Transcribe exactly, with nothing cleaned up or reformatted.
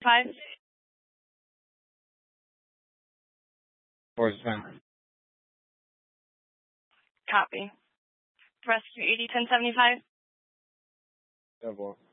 Five. Force ten. Copy. Rescue eighty ten seventy five. Double.